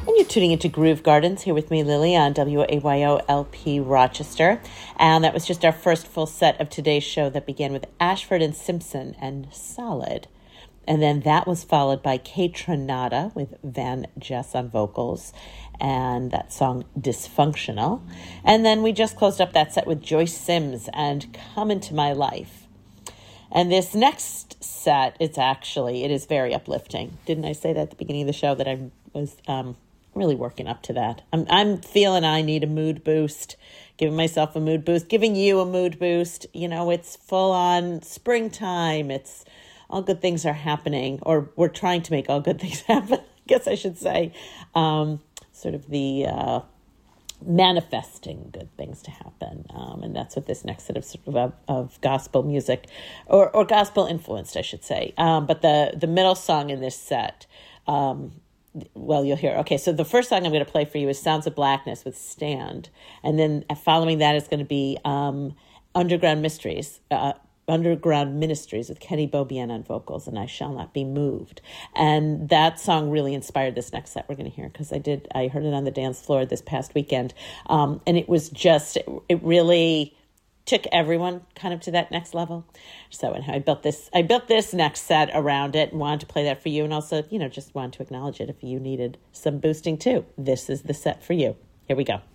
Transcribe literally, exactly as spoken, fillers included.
And you're tuning into Groove Gardens here with me, Lily, on W A Y O L P Rochester. And that was just our first full set of today's show that began with Ashford and Simpson and Solid. And then that was followed by Kaytranada with Van Jess on vocals and that song Dysfunctional. And then we just closed up that set with Joyce Sims and Come Into My Life. And this next set, it's actually, it is very uplifting. Didn't I say that at the beginning of the show that I was um, really working up to that? I'm, I'm feeling I need a mood boost, giving myself a mood boost, giving you a mood boost. You know, it's full on springtime. It's all good things are happening, or we're trying to make all good things happen, I guess I should say. Um, sort of the uh, manifesting good things to happen. Um, and that's what this next set of, sort of, of, of gospel music, or, or gospel influenced, I should say. Um, but the, the middle song in this set, um, well, you'll hear. Okay, so the first song I'm going to play for you is Sounds of Blackness with Stand. And then following that is going to be um, Underground Mysteries, uh, Underground Ministries with Kenny Beaubien on vocals, and I Shall Not Be Moved. And that song really inspired this next set we're going to hear, because I did, I heard it on the dance floor this past weekend. Um, and it was just, it, it really took everyone kind of to that next level. So and I built this, I built this next set around it and wanted to play that for you. And also, you know, just wanted to acknowledge it if you needed some boosting too. This is the set for you. Here we go.